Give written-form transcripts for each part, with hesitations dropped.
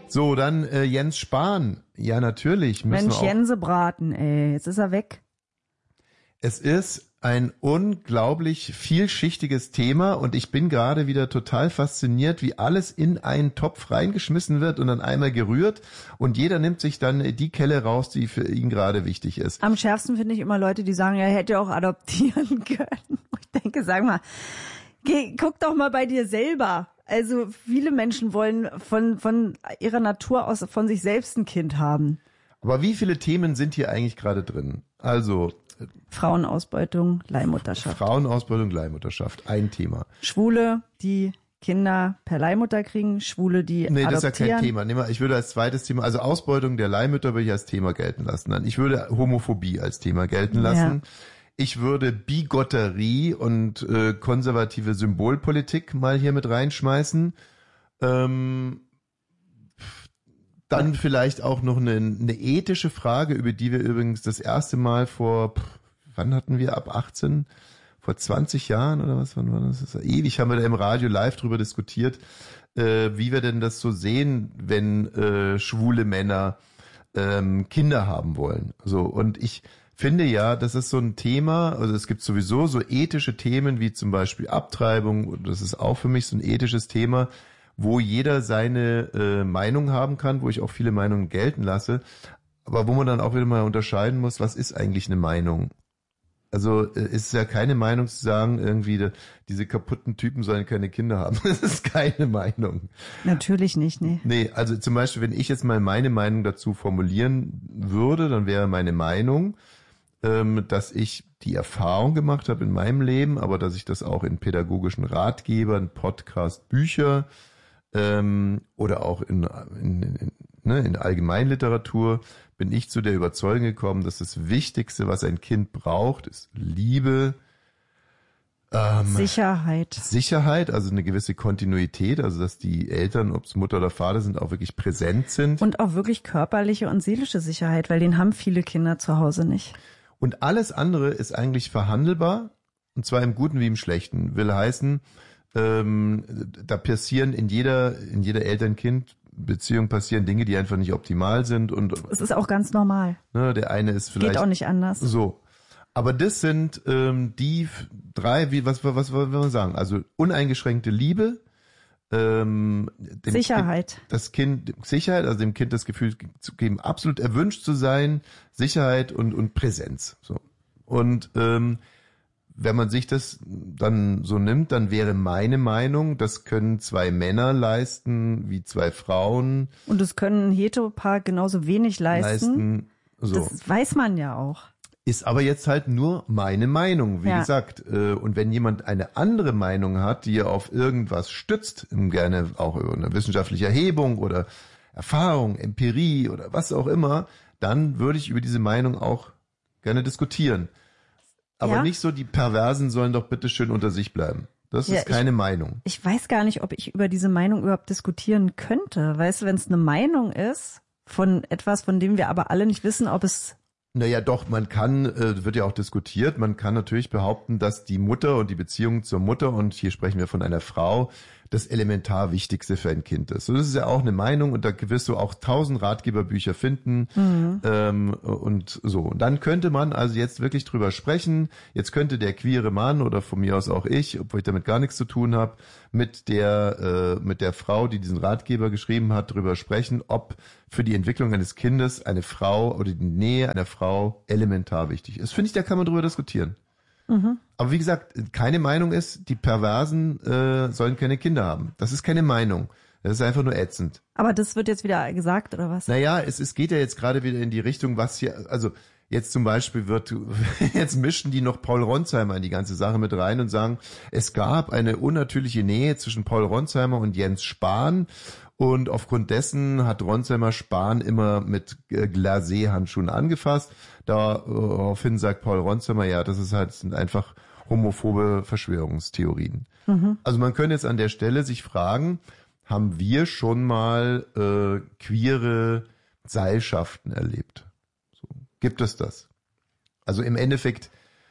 So, dann Jens Spahn. Ja, natürlich. Mensch, Jensebraten, ey. Jetzt ist er weg. Es ist ein unglaublich vielschichtiges Thema und ich bin gerade wieder total fasziniert, wie alles in einen Topf reingeschmissen wird und dann einmal gerührt und jeder nimmt sich dann die Kelle raus, die für ihn gerade wichtig ist. Am schärfsten finde ich immer Leute, die sagen, er hätte auch adoptieren können. Ich denke, sag mal, guck doch mal bei dir selber. Also viele Menschen wollen von ihrer Natur aus von sich selbst ein Kind haben. Aber wie viele Themen sind hier eigentlich gerade drin? Also Frauenausbeutung, Leihmutterschaft. Frauenausbeutung, Leihmutterschaft, ein Thema. Schwule, die Kinder per Leihmutter kriegen, Schwule, die adoptieren. Das ist ja kein Thema. Ich würde als zweites Thema, also Ausbeutung der Leihmütter würde ich als Thema gelten lassen. Ich würde Homophobie als Thema gelten lassen. Ja. Ich würde Bigotterie und konservative Symbolpolitik mal hier mit reinschmeißen. Dann vielleicht auch noch eine ethische Frage, über die wir übrigens das erste Mal wann hatten wir, ab 18? Vor 20 Jahren oder was? Wann war das? Das ist ewig, haben wir da im Radio live drüber diskutiert, wie wir denn das so sehen, wenn schwule Männer Kinder haben wollen. So, und ich finde ja, das ist so ein Thema, also es gibt sowieso so ethische Themen wie zum Beispiel Abtreibung, und das ist auch für mich so ein ethisches Thema, wo jeder seine Meinung haben kann, wo ich auch viele Meinungen gelten lasse, aber wo man dann auch wieder mal unterscheiden muss, was ist eigentlich eine Meinung? Also ist ja keine Meinung zu sagen, irgendwie diese kaputten Typen sollen keine Kinder haben. Das ist keine Meinung. Natürlich nicht, nee. Nee, also zum Beispiel, wenn ich jetzt mal meine Meinung dazu formulieren würde, dann wäre meine Meinung, dass ich die Erfahrung gemacht habe in meinem Leben, aber dass ich das auch in pädagogischen Ratgebern, Podcast, Bücher oder auch in Allgemeinliteratur bin ich zu der Überzeugung gekommen, dass das Wichtigste, was ein Kind braucht, ist Liebe, Sicherheit, also eine gewisse Kontinuität, also dass die Eltern, ob es Mutter oder Vater sind, auch wirklich präsent sind. Und auch wirklich körperliche und seelische Sicherheit, weil den haben viele Kinder zu Hause nicht. Und alles andere ist eigentlich verhandelbar, und zwar im Guten wie im Schlechten. Will heißen, da passieren in jeder Eltern-Kind-Beziehung passieren Dinge, die einfach nicht optimal sind. Und es ist auch ganz normal. Ne, der eine ist vielleicht... Geht auch nicht anders. So. Aber das sind die drei, was will man sagen? Also uneingeschränkte Liebe, Sicherheit. Sicherheit, also dem Kind das Gefühl zu geben, absolut erwünscht zu sein, Sicherheit und Präsenz. So. Und wenn man sich das dann so nimmt, dann wäre meine Meinung, das können 2 Männer leisten wie 2 Frauen. Und das können ein Heteropaar genauso wenig leisten. So. Das weiß man ja auch. Ist aber jetzt halt nur meine Meinung, wie gesagt. Und wenn jemand eine andere Meinung hat, die er auf irgendwas stützt, gerne auch über eine wissenschaftliche Erhebung oder Erfahrung, Empirie oder was auch immer, dann würde ich über diese Meinung auch gerne diskutieren. Aber nicht so, die Perversen sollen doch bitte schön unter sich bleiben. Das ist keine Meinung. Ich weiß gar nicht, ob ich über diese Meinung überhaupt diskutieren könnte. Weißt du, wenn es eine Meinung ist von etwas, von dem wir aber alle nicht wissen, ob es... Naja, doch, man kann, wird ja auch diskutiert, man kann natürlich behaupten, dass die Mutter und die Beziehung zur Mutter, und hier sprechen wir von einer Frau, das elementar Wichtigste für ein Kind ist. So, das ist ja auch eine Meinung, und da wirst du auch 1000 Ratgeberbücher finden. Und so. Und dann könnte man also jetzt wirklich drüber sprechen. Jetzt könnte der queere Mann oder von mir aus auch ich, obwohl ich damit gar nichts zu tun habe, mit der Frau, die diesen Ratgeber geschrieben hat, drüber sprechen, ob für die Entwicklung eines Kindes eine Frau oder die Nähe einer Frau elementar wichtig ist. Finde ich, da kann man drüber diskutieren. Aber wie gesagt, keine Meinung ist, die Perversen sollen keine Kinder haben. Das ist keine Meinung. Das ist einfach nur ätzend. Aber das wird jetzt wieder gesagt, oder was? Naja, es geht ja jetzt gerade wieder in die Richtung, was hier, also jetzt zum Beispiel jetzt mischen die noch Paul Ronsheimer in die ganze Sache mit rein und sagen, es gab eine unnatürliche Nähe zwischen Paul Ronsheimer und Jens Spahn. Und aufgrund dessen hat Ronsheimer Spahn immer mit Glacé-Handschuhen angefasst. Daraufhin sagt Paul Ronsheimer, ja, das sind einfach homophobe Verschwörungstheorien. Also man könnte jetzt an der Stelle sich fragen, haben wir schon mal queere Seilschaften erlebt? So, gibt es das? Also im Endeffekt...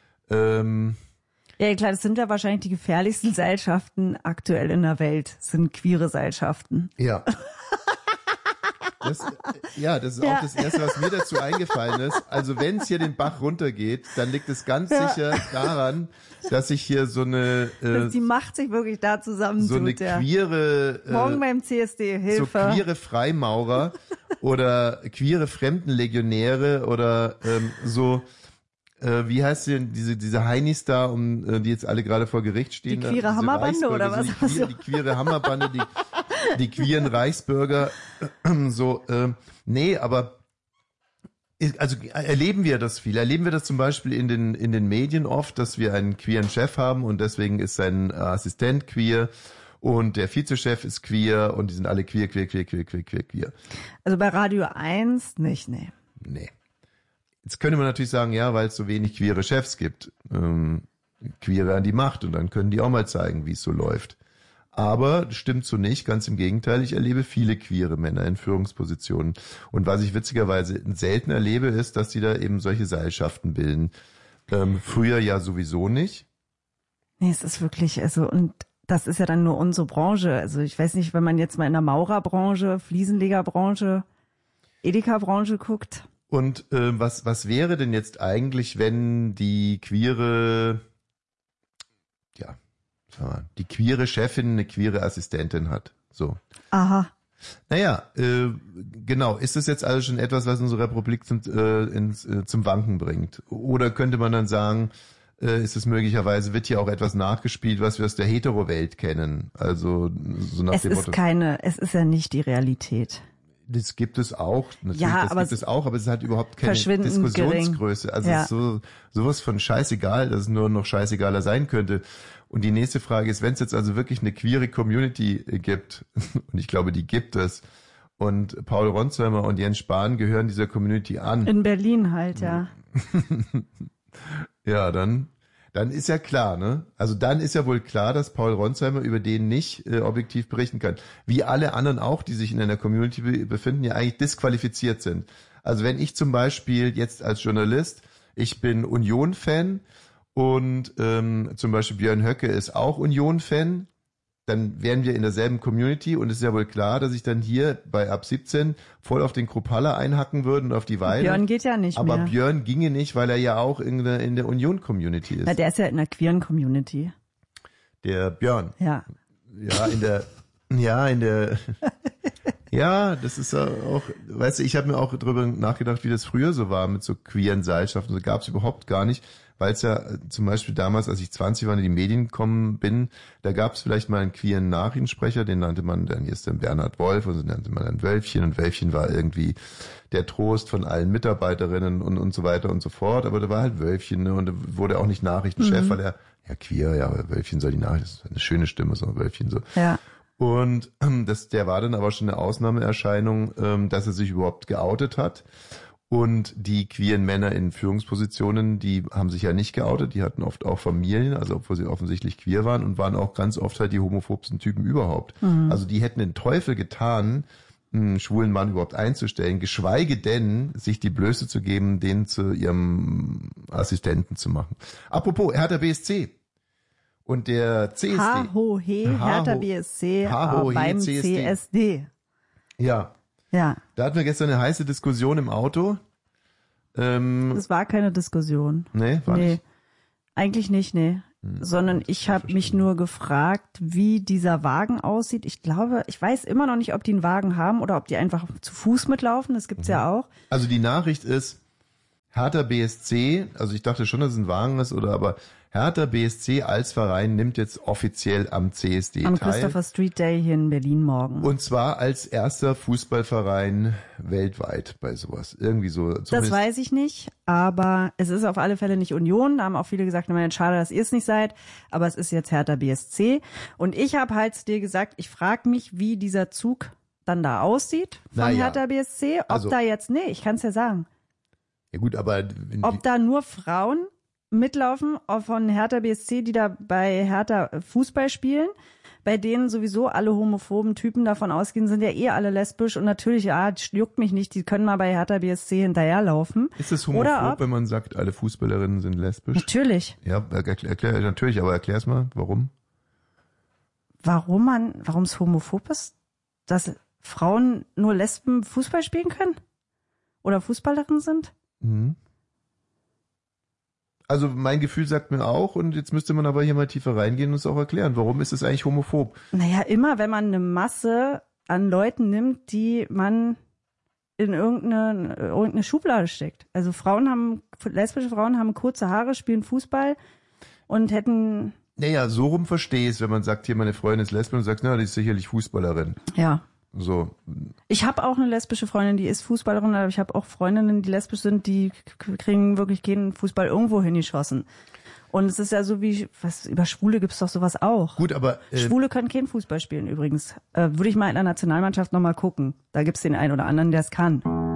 Ja, klar, das sind ja wahrscheinlich die gefährlichsten Seilschaften aktuell in der Welt, sind queere Seilschaften. Ja. Das ist auch das Erste, was mir dazu eingefallen ist. Also wenn es hier den Bach runtergeht, dann liegt es ganz sicher daran, dass ich hier so eine die Macht sich wirklich da zusammentut. So eine queere morgen beim CSD, Hilfe. So queere Freimaurer oder queere Fremdenlegionäre oder wie heißt denn diese Heinis da, die jetzt alle gerade vor Gericht stehen? Die queere Hammerbande oder was? Die queere Hammerbande, die queeren Reichsbürger, nee, aber also erleben wir das viel. Erleben wir das zum Beispiel in den Medien oft, dass wir einen queeren Chef haben und deswegen ist sein Assistent queer und der Vizechef ist queer und die sind alle queer. Also bei Radio 1 nicht, nee. Nee. Jetzt könnte man natürlich sagen, ja, weil es so wenig queere Chefs gibt, Queere an die Macht und dann können die auch mal zeigen, wie es so läuft. Aber das stimmt so nicht, ganz im Gegenteil, ich erlebe viele queere Männer in Führungspositionen. Und was ich witzigerweise selten erlebe, ist, dass die da eben solche Seilschaften bilden. Früher ja sowieso nicht. Nee, es ist wirklich, und das ist ja dann nur unsere Branche. Also ich weiß nicht, wenn man jetzt mal in der Maurerbranche, Fliesenlegerbranche, Edeka-Branche guckt. Und was wäre denn jetzt eigentlich, wenn die queere Chefin eine queere Assistentin hat? So. Aha. Naja, genau. Ist das jetzt also schon etwas, was unsere Republik zum Wanken bringt? Oder könnte man dann sagen, ist es möglicherweise, wird hier auch etwas nachgespielt, was wir aus der Hetero-Welt kennen? Also so nach dem Motto. Es ist ja nicht die Realität. Das gibt es auch, natürlich, ja, aber es ist halt überhaupt keine Diskussionsgröße. Gering. Also es ist sowas von scheißegal, dass es nur noch scheißegaler sein könnte. Und die nächste Frage ist, wenn es jetzt also wirklich eine queere Community gibt, und ich glaube, die gibt es, und Paul Ronsheimer und Jens Spahn gehören dieser Community an. In Berlin halt, ja. Ja, dann ist ja klar, ne? Also dann ist ja wohl klar, dass Paul Ronsheimer über den nicht objektiv berichten kann. Wie alle anderen auch, die sich in einer Community befinden, ja eigentlich disqualifiziert sind. Also wenn ich zum Beispiel jetzt als Journalist, ich bin Union-Fan und zum Beispiel Björn Höcke ist auch Union-Fan, dann wären wir in derselben Community und es ist ja wohl klar, dass ich dann hier bei ab 17 voll auf den Kruppalla einhacken würde und auf die Weide. Björn geht ja nicht aber mehr. Aber Björn ginge nicht, weil er ja auch in der Union-Community ist. Na, der ist ja in der queeren Community. Der Björn. Ja. Ja, das ist auch, weißt du, ich habe mir auch drüber nachgedacht, wie das früher so war mit so queeren Seilschaften. Das gab es überhaupt gar nicht. Weil es ja zum Beispiel damals, als ich 20 war und in die Medien gekommen bin, da gab es vielleicht mal einen queeren Nachrichtensprecher, den nannte man dann, hier ist dann Bernhard Wolf, und so nannte man dann Wölfchen, und Wölfchen war irgendwie der Trost von allen Mitarbeiterinnen und so weiter und so fort, aber da war halt Wölfchen, ne, und wurde auch nicht Nachrichtenchef, weil er, Wölfchen soll die Nachricht, das ist eine schöne Stimme, so Wölfchen so. Ja. Und der war dann aber schon eine Ausnahmeerscheinung, dass er sich überhaupt geoutet hat. Und die queeren Männer in Führungspositionen, die haben sich ja nicht geoutet, die hatten oft auch Familien, also obwohl sie offensichtlich queer waren und waren auch ganz oft halt die homophobsten Typen überhaupt. Mhm. Also die hätten den Teufel getan, einen schwulen Mann überhaupt einzustellen, geschweige denn, sich die Blöße zu geben, den zu ihrem Assistenten zu machen. Apropos, Hertha BSC. Und der CSD. Hertha BSC beim CSD. Ja. Ja. Da hatten wir gestern eine heiße Diskussion im Auto. Das war keine Diskussion. Nee, war nicht. Eigentlich nicht, nee. Sondern ich habe mich nur gefragt, wie dieser Wagen aussieht. Ich weiß immer noch nicht, ob die einen Wagen haben oder ob die einfach zu Fuß mitlaufen. Das gibt's ja auch. Also die Nachricht ist, Hertha BSC, also ich dachte schon, dass es ein Wagen ist, aber Hertha BSC als Verein nimmt jetzt offiziell am CSD teil. Am Christopher Street Day hier in Berlin morgen. Und zwar als erster Fußballverein weltweit bei sowas. Irgendwie so. Das weiß ich nicht, aber es ist auf alle Fälle nicht Union. Da haben auch viele gesagt, schade, dass ihr es nicht seid. Aber es ist jetzt Hertha BSC. Und ich habe halt zu dir gesagt, ich frage mich, wie dieser Zug dann da aussieht von Hertha BSC. Ich kann es ja sagen. Ja gut, aber ob da nur Frauen mitlaufen von Hertha BSC, die da bei Hertha Fußball spielen, bei denen sowieso alle homophoben Typen davon ausgehen, sind ja alle lesbisch und natürlich, juckt mich nicht, die können mal bei Hertha BSC hinterherlaufen. Ist es homophob, wenn man sagt, alle Fußballerinnen sind lesbisch? Natürlich. Ja, natürlich, aber erklär's mal, warum? Warum es homophob ist? Das Frauen nur Lesben Fußball spielen können? Oder Fußballerinnen sind? Also mein Gefühl sagt mir auch, und jetzt müsste man aber hier mal tiefer reingehen und es auch erklären. Warum ist es eigentlich homophob? Naja, immer wenn man eine Masse an Leuten nimmt, die man in irgendeine Schublade steckt. Also lesbische Frauen haben kurze Haare, spielen Fußball und hätten... Naja, so rum verstehe ich es, wenn man sagt, hier meine Freundin ist Lesbin und sagt, na, die ist sicherlich Fußballerin. Ja. So. Ich habe auch eine lesbische Freundin, die ist Fußballerin, aber ich habe auch Freundinnen, die lesbisch sind, die kriegen wirklich keinen Fußball irgendwo hingeschossen. Und es ist ja so wie, über Schwule gibt's doch sowas auch. Gut, aber... Schwule können keinen Fußball spielen übrigens. Würde ich mal in der Nationalmannschaft nochmal gucken. Da gibt's den einen oder anderen, der es kann.